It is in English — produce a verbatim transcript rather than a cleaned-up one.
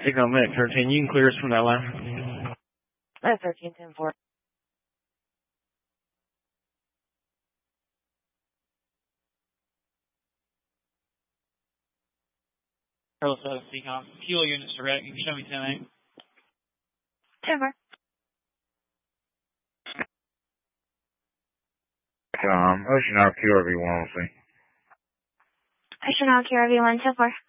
Signal Medic thirteen, you can clear us from that line. Uh, thirteen ten four. Hello, Southern Seacom. Fuel units direct. You can show me ten eight. ten four. Um, Ocean R Q R V one, see. Ocean R Q R V one, ten four.